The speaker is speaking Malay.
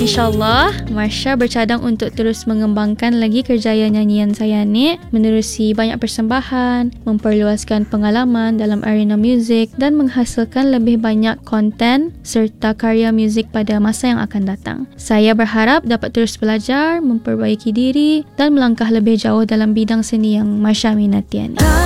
InsyaAllah, Marsha bercadang untuk terus mengembangkan lagi kerjaya nyanyian saya ni, menerusi banyak persembahan, memperluaskan pengalaman dalam arena muzik dan menghasilkan lebih banyak konten serta karya muzik pada masa yang akan datang. Saya berharap dapat terus belajar, memperbaiki diri dan melangkah lebih jauh dalam bidang seni yang Marsha minati.